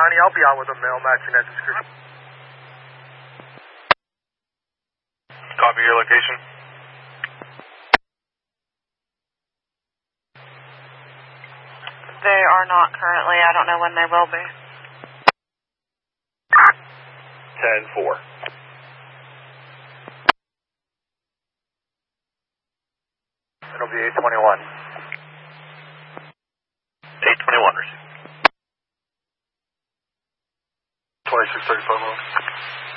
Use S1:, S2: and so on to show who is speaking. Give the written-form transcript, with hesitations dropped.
S1: County. I'll be out with a mail matching that description.
S2: Copy your location.
S3: They are not currently. I don't know when they will be.
S2: 10-4.
S1: It'll be 821.
S2: 821 received.
S1: 2635.